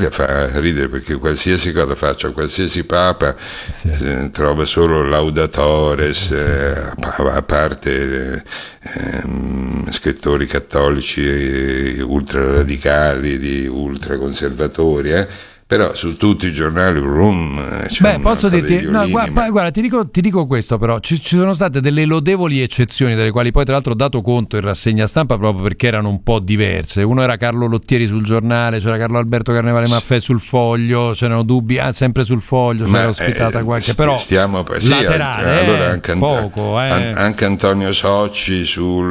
Italia fa ridere, perché qualsiasi cosa faccia qualsiasi papa trova solo laudatores, a parte scrittori cattolici ultra radicali, di ultra conservatori, però su tutti i giornali posso dirti, no, guarda, ti dico questo, però ci sono state delle lodevoli eccezioni, delle quali poi tra l'altro ho dato conto in rassegna stampa, proprio perché erano un po' diverse. Uno era Carlo Lottieri sul Giornale, c'era Carlo Alberto Carnevale Maffè sul Foglio, c'erano dubbi, sempre sul Foglio c'era ospitata qualche, però laterale, allora anche poco, anche Antonio Socci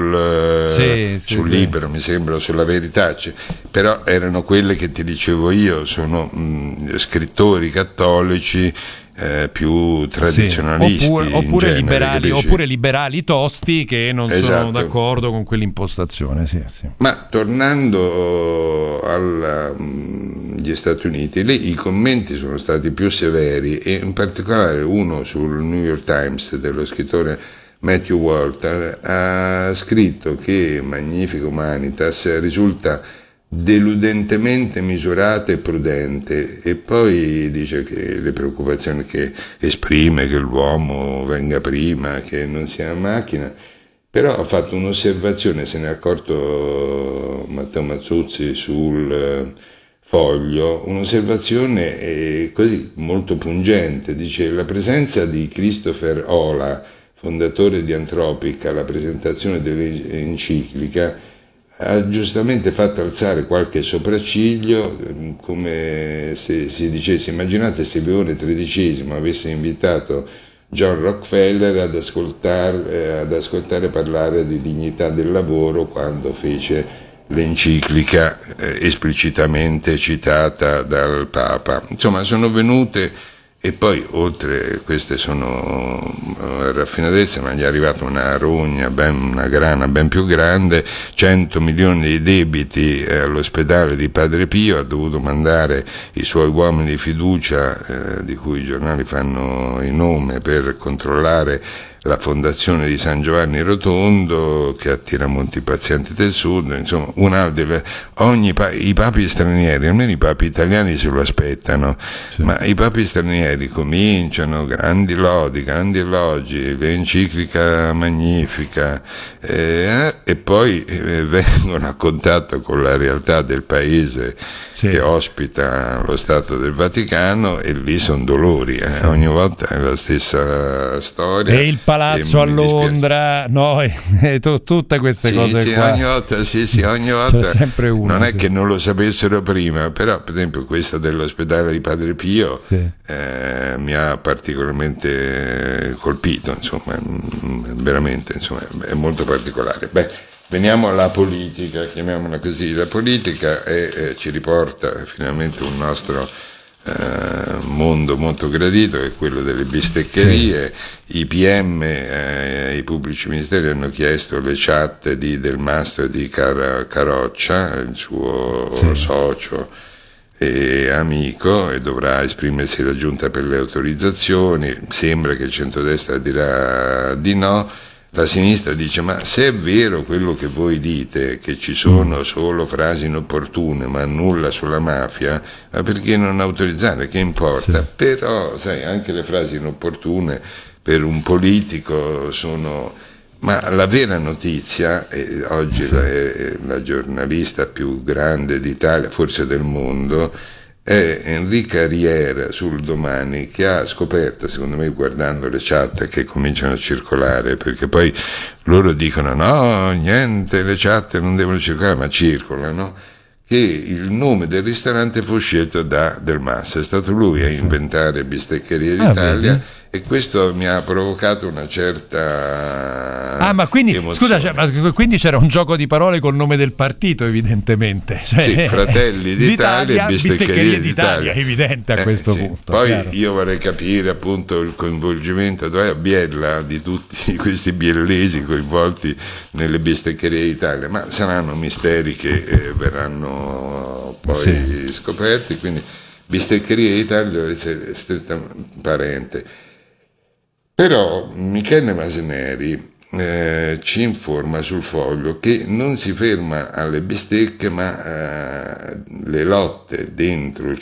sul Libero, mi sembra, sulla Verità, però erano quelle che ti dicevo io, sono scrittori cattolici più tradizionalisti, oppure genere, liberali tosti che non sono d'accordo con quell'impostazione. Ma tornando agli Stati Uniti, lì i commenti sono stati più severi, e in particolare uno sul New York Times dello scrittore Matthew Walter ha scritto che Magnifica Humanitas risulta deludentemente misurata e prudente, e poi dice che le preoccupazioni che esprime, che l'uomo venga prima, che non sia una macchina, però ha fatto un'osservazione, se ne è accorto Matteo Mazzuzzi sul Foglio, un'osservazione così molto pungente. Dice: la presenza di Christopher Olah, fondatore di Anthropic, alla presentazione dell'enciclica ha giustamente fatto alzare qualche sopracciglio, come se si dicesse: immaginate se Leone XIII avesse invitato John Rockefeller ad ascoltare parlare di dignità del lavoro quando fece l'enciclica esplicitamente citata dal Papa. Insomma, sono venute. E poi, oltre, queste sono raffinatezze, ma gli è arrivata una rogna, una grana ben più grande, 100 milioni di debiti all'ospedale di Padre Pio, ha dovuto mandare i suoi uomini di fiducia, di cui i giornali fanno il nome, per controllare la fondazione di San Giovanni Rotondo, che attira molti pazienti del sud. Insomma, i papi stranieri, almeno i papi italiani se lo aspettano, ma i papi stranieri cominciano grandi lodi, grandi elogi, l'enciclica magnifica, e poi vengono a contatto con la realtà del paese che ospita lo Stato del Vaticano, e lì sono dolori, ogni volta è la stessa storia. E il palazzo a Londra, tutte queste cose qua. Ogni volta sempre una, non è che non lo sapessero prima, però per esempio questa dell'ospedale di Padre Pio mi ha particolarmente colpito, insomma, veramente, insomma, è molto particolare. Veniamo alla politica, chiamiamola così. La politica ci riporta finalmente un nostro mondo molto gradito, che è quello delle bisteccherie. I PM, i pubblici ministeri, hanno chiesto le chat di Del Mastro e di Caroccia, il suo socio e amico, e dovrà esprimersi la Giunta per le autorizzazioni. Sembra che il centrodestra dirà di no. La sinistra dice: ma se è vero quello che voi dite, che ci sono solo frasi inopportune ma nulla sulla mafia, ma perché non autorizzare? Che importa? Però sai, anche le frasi inopportune per un politico sono... Ma la vera notizia, oggi la giornalista più grande d'Italia, forse del mondo, è Enrica Riera sul Domani, che ha scoperto, secondo me guardando le chat che cominciano a circolare, perché poi loro dicono no, niente, le chat non devono circolare, ma circolano, che il nome del ristorante fu scelto da Del Mastro. È stato lui a inventare Bisteccherie d'Italia. Vedi? E questo mi ha provocato una certa ma quindi emozione. Scusa, ma quindi c'era un gioco di parole col nome del partito, evidentemente. Fratelli d'Italia e Bisteccherie d'Italia, evidente a questo punto. Poi chiaro. Io vorrei capire appunto il coinvolgimento a Biella di tutti questi biellesi coinvolti nelle Bisteccherie d'Italia, ma saranno misteri che verranno poi scoperti. Quindi Bisteccherie d'Italia deve essere stretta parente. Però Michele Masineri ci informa sul Foglio che non si ferma alle bistecche, ma le lotte dentro il